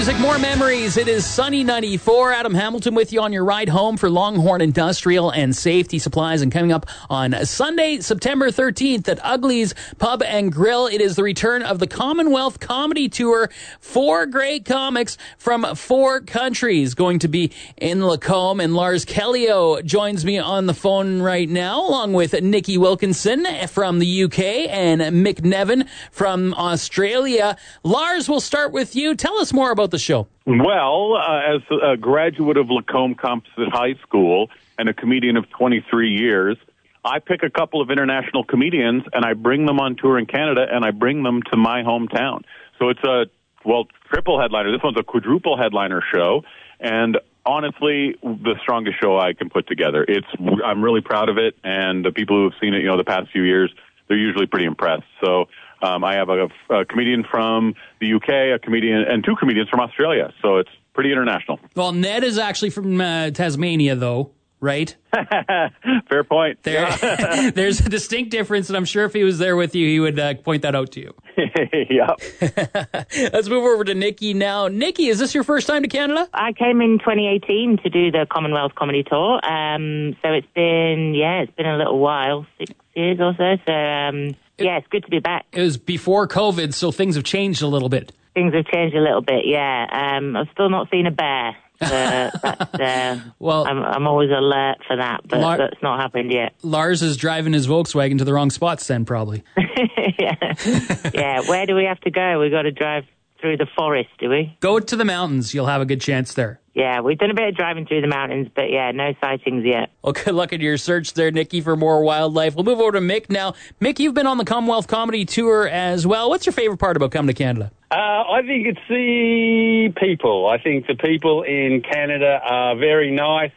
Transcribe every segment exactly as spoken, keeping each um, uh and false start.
music, more memories. It is Sunny ninety-four. Adam Hamilton with you on your ride home for Longhorn Industrial and Safety Supplies. And coming up on Sunday, September thirteenth at Ugly's Pub and Grill, it is the return of the Commonwealth Comedy Tour. Four great comics from four countries going to be in Lacombe. And Lars Kellio joins me on the phone right now, along with Nikki Wilkinson from the U K and Mick Nevin from Australia. Lars, we'll start with you. Tell us more about the show. Well, uh, as a graduate of Lacombe Composite High School and a comedian of twenty-three years, I pick a couple of international comedians and I bring them on tour in Canada and I bring them to my hometown. So it's a, well, triple headliner. This one's a quadruple headliner show. And honestly, the strongest show I can put together. It's, I'm really proud of it. And the people who have seen it, you know, the past few years, they're usually pretty impressed. So um, I have a, a comedian from the U K, a comedian, and two comedians from Australia. So it's pretty international. Well, Ned is actually from uh, Tasmania, though, right? Fair point. There, yeah. There's a distinct difference, and I'm sure if he was there with you, he would uh, point that out to you. Yeah. Let's move over to Nikki now. Nikki, is this your first time to Canada? I came in twenty eighteen to do the Commonwealth Comedy Tour. Um, so it's been, yeah, it's been a little while, six years or so. So, um, yeah, it's good to be back. It was before COVID, so things have changed a little bit. Things have changed a little bit, yeah. Um, I've still not seen a bear. Uh, that's, uh, well, I'm, I'm always alert for that, but Lar- that's not happened yet. Lars is driving his Volkswagen to the wrong spots then, probably. yeah. yeah, where do we have to go? We've got to drive through the forest, do we? Go to the mountains. You'll have a good chance there. Yeah, we've done a bit of driving through the mountains, but yeah, no sightings yet. Well, good luck in your search there, Nikki, for more wildlife. We'll move over to Mick now. Mick, you've been on the Commonwealth Comedy Tour as well. What's your favorite part about coming to Canada? Uh, I think it's the people. I think the people in Canada are very nice,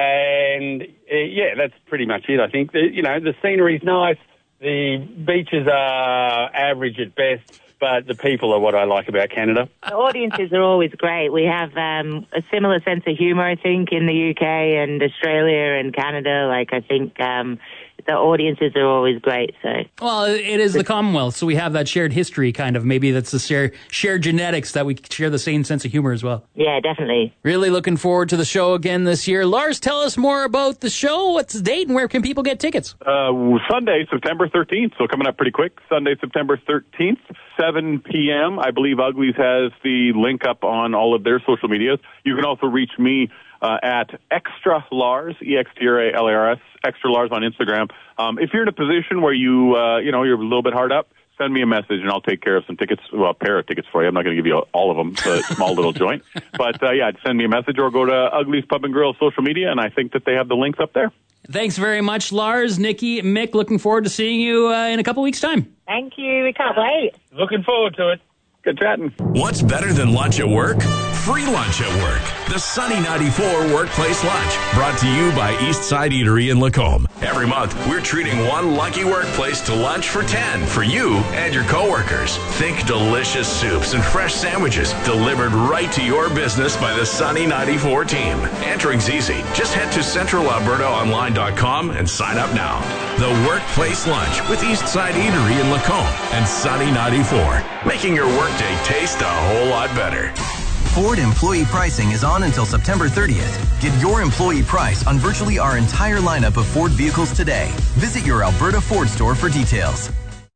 and uh, yeah, that's pretty much it. I think, the, you know, the scenery's nice, the beaches are average at best, but the people are what I like about Canada. The audiences are always great. We have um, a similar sense of humour, I think, in the U K and Australia and Canada. Like, I think um, the audiences are always great. So, well, it is the Commonwealth, so we have that shared history, kind of. Maybe that's the share, shared genetics that we share the same sense of humour as well. Yeah, definitely. Really looking forward to the show again this year. Lars, tell us more about the show. What's the date and where can people get tickets? Uh, Sunday, September thirteenth, so coming up pretty quick. Sunday, September thirteenth, seven p.m. I believe Ugly's has the link up on all of their social medias. You can also reach me uh, at Extra Lars, E X T R A L A R S, Extra Lars on Instagram. Um, if you're in a position where you, uh, you know, you're a little bit hard up, send me a message and I'll take care of some tickets, well, a pair of tickets for you. I'm not going to give you all of them. It's a small little joint. But, uh, yeah, send me a message or go to Ugly's Pub and Grill social media, and I think that they have the links up there. Thanks very much, Lars, Nikki, Mick. Looking forward to seeing you uh, in a couple weeks' time. Thank you. We can't wait. Looking forward to it. Good chatting. What's better than lunch at work? Free lunch at work. The Sunny ninety-four Workplace Lunch. Brought to you by Eastside Eatery in Lacombe. Every month, we're treating one lucky workplace to lunch for ten for you and your coworkers. Think delicious soups and fresh sandwiches delivered right to your business by the Sunny ninety-four team. Entering's easy. Just head to central alberta online dot com and sign up now. The Workplace Lunch with Eastside Eatery in Lacombe and Sunny ninety-four. Making your workday taste a whole lot better. Ford employee pricing is on until September thirtieth. Get your employee price on virtually our entire lineup of Ford vehicles today. Visit your Alberta Ford store for details.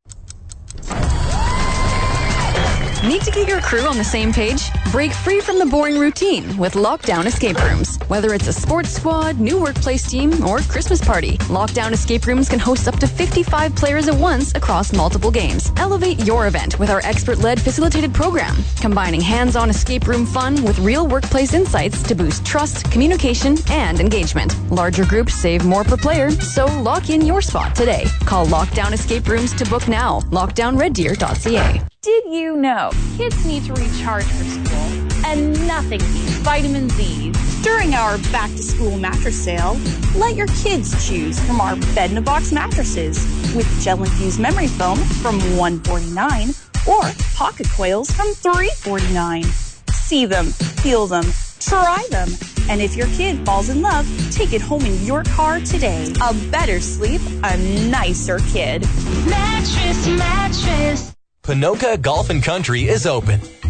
Need to get your crew on the same page? Break free from the boring routine with Lockdown Escape Rooms. Whether it's a sports squad, new workplace team, or Christmas party, Lockdown Escape Rooms can host up to fifty-five players at once across multiple games. Elevate your event with our expert-led facilitated program, combining hands-on escape room fun with real workplace insights to boost trust, communication, and engagement. Larger groups save more per player, so lock in your spot today. Call Lockdown Escape Rooms to book now. lockdown red deer dot c a. Did you know kids need to recharge for school and nothing beats vitamin Z? During our back-to-school mattress sale, let your kids choose from our bed-in-a-box mattresses with gel-infused memory foam from one forty-nine or pocket coils from three forty-nine. See them, feel them, try them, and if your kid falls in love, take it home in your car today. A better sleep, a nicer kid. Mattress, mattress. Panoka Golf and Country is open.